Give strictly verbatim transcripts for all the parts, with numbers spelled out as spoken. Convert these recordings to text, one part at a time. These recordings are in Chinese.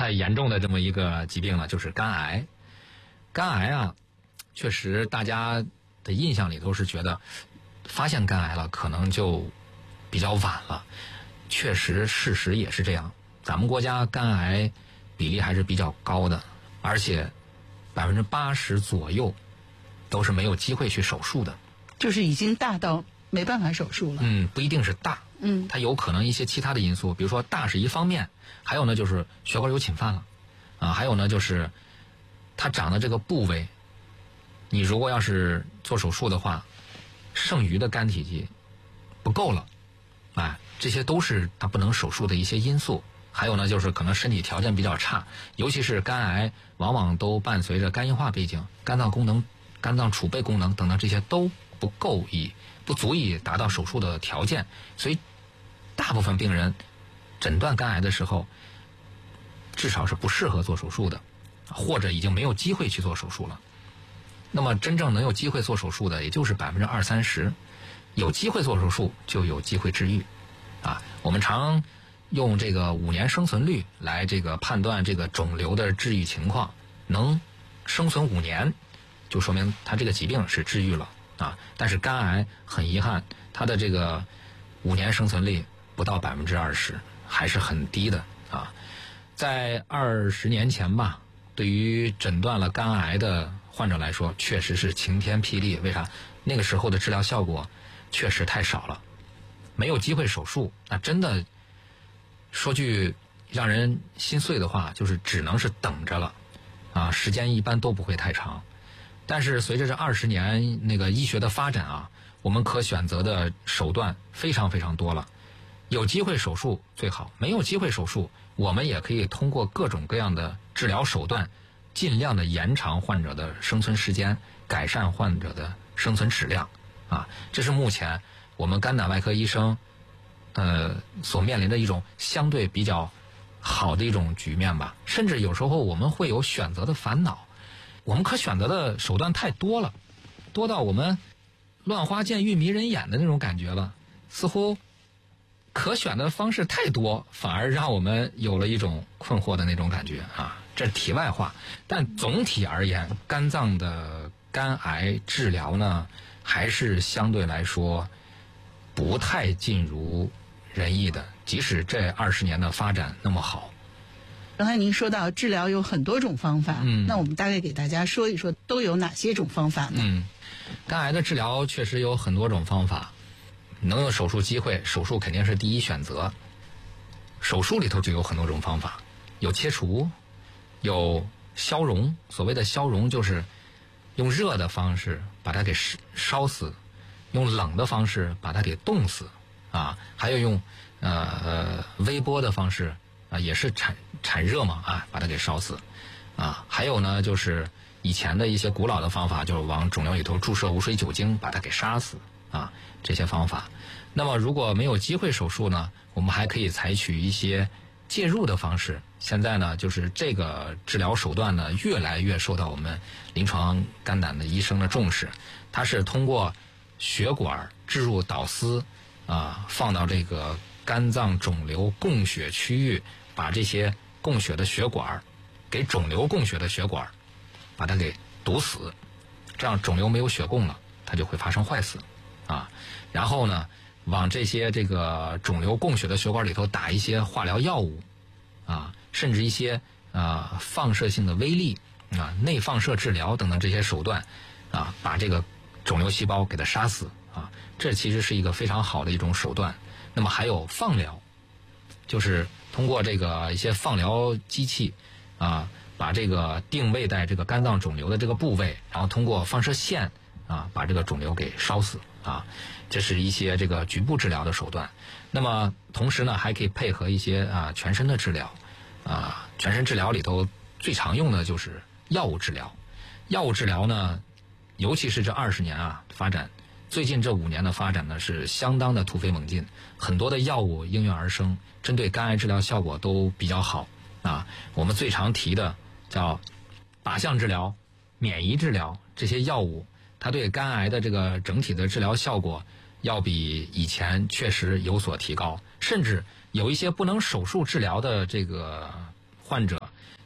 太严重的这么一个疾病了，就是肝癌。肝癌啊，确实大家的印象里头是觉得发现肝癌了可能就比较晚了，确实事实也是这样。咱们国家肝癌比例还是比较高的，而且百分之八十左右都是没有机会去手术的， 就是已经大到没办法手术了。 嗯，不一定是大， 嗯， 它有可能一些其他的因素，比如说大是一方面，还有呢就是血管有侵犯了，啊，还有呢就是它长的这个部位，你如果要是做手术的话，剩余的肝体积不够了，哎，这些都是它不能手术的一些因素。还有呢，就是可能身体条件比较差，尤其是肝癌，往往都伴随着肝硬化背景，肝脏功能、肝脏储备功能等等这些都不够以不足以达到手术的条件，所以大部分病人诊断肝癌的时候，至少是不适合做手术的，或者已经没有机会去做手术了。那么真正能有机会做手术的，也就是百分之二三十，有机会做手术就有机会治愈，啊，我们常用这个五年生存率来这个判断这个肿瘤的治愈情况，能生存五年，就说明它这个疾病是治愈了啊。但是肝癌很遗憾，它的这个五年生存率不到百分之二十，还是很低的啊。在二十年前吧，对于诊断了肝癌的患者来说，确实是晴天霹雳。为啥？那个时候的治疗效果确实太少了，没有机会手术，那真的。说句让人心碎的话，就是只能是等着了，啊，时间一般都不会太长。但是随着这二十年那个医学的发展啊，我们可选择的手段非常非常多了。有机会手术最好，没有机会手术，我们也可以通过各种各样的治疗手段，尽量的延长患者的生存时间，改善患者的生存质量，啊，这是目前我们肝胆外科医生。呃，所面临的一种相对比较好的一种局面吧，甚至有时候我们会有选择的烦恼，我们可选择的手段太多了，多到我们乱花渐欲迷人眼的那种感觉了，似乎可选的方式太多，反而让我们有了一种困惑的那种感觉啊。这是题外话，但总体而言，肝脏的肝癌治疗呢，还是相对来说不太尽如人意的，即使这二十年的发展那么好。 刚才您说到治疗有很多种方法，嗯，那我们大概给大家说一说都有哪些种方法呢？ 嗯，肝癌的治疗确实有很多种方法，能有手术机会，手术肯定是第一选择。手术里头就有很多种方法，有切除，有消融。所谓的消融就是用热的方式把它给烧死，用冷的方式把它给冻死。啊，还有用呃微波的方式啊，也是产产热嘛啊，把它给烧死啊。还有呢，就是以前的一些古老的方法，就是往肿瘤里头注射无水酒精，把它给杀死啊，这些方法。那么如果没有机会手术呢，我们还可以采取一些介入的方式。现在呢，就是这个治疗手段呢，越来越受到我们临床肝胆的医生的重视。它是通过血管置入导丝。啊，放到这个肝脏肿瘤供血区域，把这些供血的血管给肿瘤供血的血管把它给堵死，这样肿瘤没有血供了，它就会发生坏死啊。然后呢，往这些这个肿瘤供血的血管里头打一些化疗药物啊，甚至一些啊放射性的微粒啊、内放射治疗等等这些手段啊，把这个肿瘤细胞给它杀死。啊，这其实是一个非常好的一种手段。那么还有放疗，就是通过这个一些放疗机器啊，把这个定位在这个肝脏肿瘤的这个部位，然后通过放射线啊，把这个肿瘤给烧死啊。这是一些这个局部治疗的手段。那么同时呢，还可以配合一些啊全身的治疗啊。全身治疗里头最常用的就是药物治疗。药物治疗呢，尤其是这二十年啊发展。最近这五年的发展呢，是相当的突飞猛进，很多的药物应运而生，针对肝癌治疗效果都比较好啊。我们最常提的叫靶向治疗、免疫治疗这些药物，它对肝癌的这个整体的治疗效果要比以前确实有所提高，甚至有一些不能手术治疗的这个患者，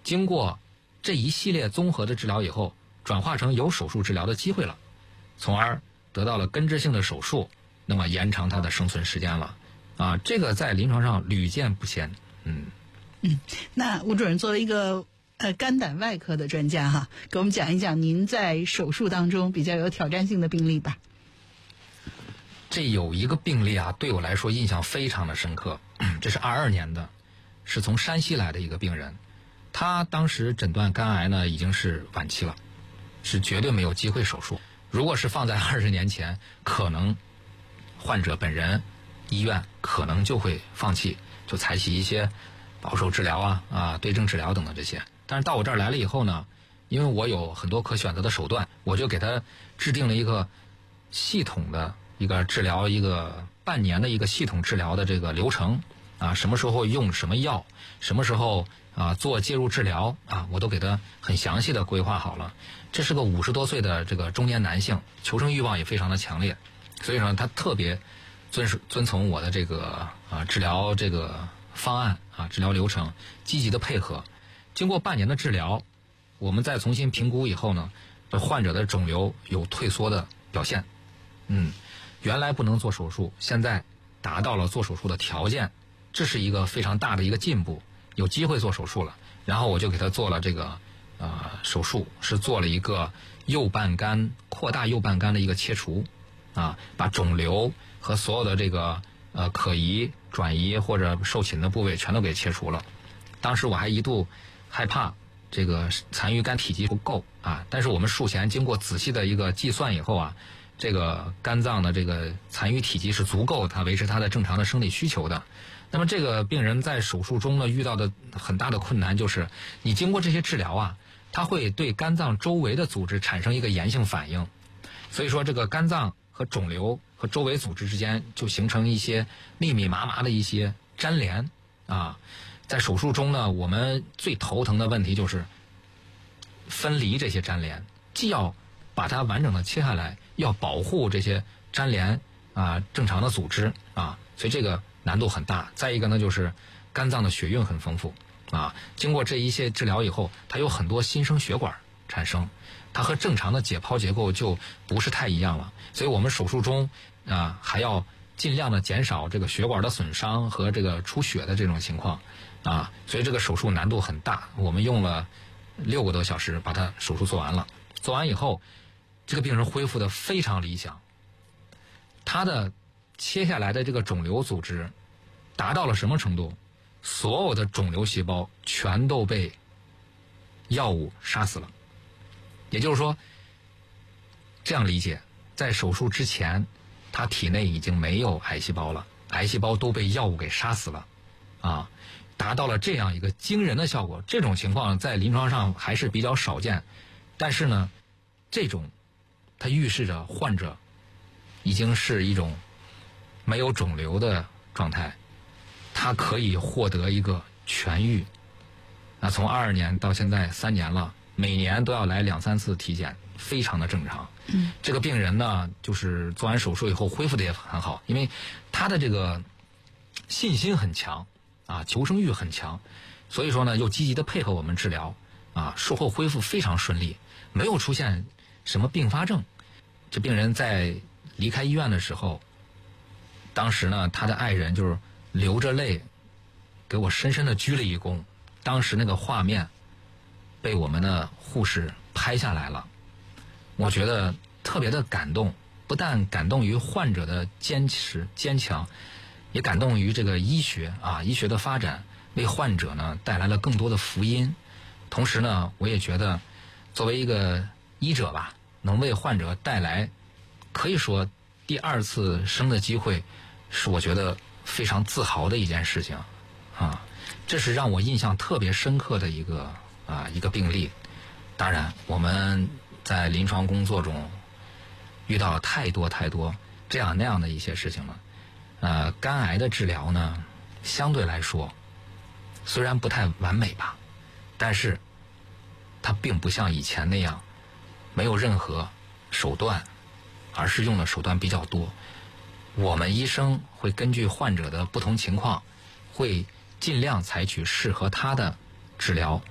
经过这一系列综合的治疗以后，转化成有手术治疗的机会了，从而得到了根治性的手术，那么延长它的生存时间了。啊，这个在临床上屡见不鲜。嗯嗯，那吴主任作为一个呃肝胆外科的专家哈，给我们讲一讲您在手术当中比较有挑战性的病例吧。 这有一个病例啊，对我来说印象非常的深刻。这是二二年的，是从山西来的一个病人，他当时诊断肝癌呢已经是晚期了，是绝对没有机会手术。如果是放在二十年前，可能患者本人、医院可能就会放弃，就采取一些保守治疗啊、啊对症治疗等等这些。但是到我这儿来了以后呢，因为我有很多可选择的手段，我就给他制定了一个系统的一个治疗，一个半年的一个系统治疗的这个流程啊，什么时候用什么药，什么时候啊做介入治疗啊，我都给他很详细的规划好了。这是个五十多岁的这个中年男性，求生欲望也非常的强烈，所以说他特别遵守遵从我的这个啊治疗这个方案啊治疗流程，积极的配合。经过半年的治疗，我们再重新评估以后呢，这患者的肿瘤有退缩的表现。嗯，原来不能做手术，现在达到了做手术的条件，这是一个非常大的一个进步，有机会做手术了。然后我就给他做了这个呃手术，是做了一个右半肝扩大右半肝的一个切除，啊，把肿瘤和所有的这个呃可移、转移或者受侵的部位全都给切除了。当时我还一度害怕这个残余肝体积不够啊，但是我们术前经过仔细的一个计算以后啊，这个肝脏的这个残余体积是足够它维持它的正常的生理需求的。那么这个病人在手术中呢遇到的很大的困难就是，你经过这些治疗啊，它会对肝脏周围的组织产生一个炎性反应，所以说这个肝脏和肿瘤和周围组织之间就形成一些密密麻麻的一些粘连啊。在手术中呢，我们最头疼的问题就是分离这些粘连，既要把它完整的切下来，要保护这些粘连啊正常的组织啊，所以这个难度很大。再一个呢，就是肝脏的血运很丰富啊，经过这一些治疗以后，它有很多新生血管产生，它和正常的解剖结构就不是太一样了。所以我们手术中啊还要尽量的减少这个血管的损伤和这个出血的这种情况啊，所以这个手术难度很大。我们用了六个多小时把它手术做完了。做完以后，这个病人恢复的非常理想，他的切下来的这个肿瘤组织达到了什么程度？所有的肿瘤细胞全都被药物杀死了。也就是说，这样理解，在手术之前，他体内已经没有癌细胞了，癌细胞都被药物给杀死了，啊，达到了这样一个惊人的效果。这种情况在临床上还是比较少见，但是呢，这种它预示着患者已经是一种没有肿瘤的状态，他可以获得一个痊愈。那从二二年到现在三年了，每年都要来两三次体检，非常的正常。 嗯， 这个病人呢，就是做完手术以后恢复的也很好，因为他的这个信心很强啊，求生欲很强，所以说呢，又积极的配合我们治疗啊，术后恢复非常顺利，没有出现什么并发症。这病人在离开医院的时候，当时呢，他的爱人就是流着泪给我深深的鞠了一躬。当时那个画面被我们的护士拍下来了，我觉得特别的感动，不但感动于患者的坚持坚强，也感动于这个医学啊，医学的发展为患者呢带来了更多的福音。同时呢，我也觉得作为一个医者吧，能为患者带来可以说第二次生的机会，是我觉得非常自豪的一件事情啊。这是让我印象特别深刻的一个啊一个病例。当然，我们在临床工作中遇到了太多太多这样那样的一些事情了。呃，肝癌的治疗呢，相对来说虽然不太完美吧，但是它并不像以前那样没有任何手段，而是用的手段比较多。我们医生会根据患者的不同情况，会尽量采取适合他的治疗